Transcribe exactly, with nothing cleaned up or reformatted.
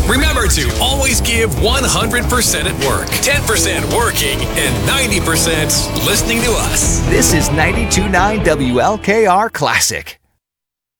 Remember to always give one hundred percent at work, ten percent working, and ninety percent listening to us. This is ninety-two point nine W L K R Classic.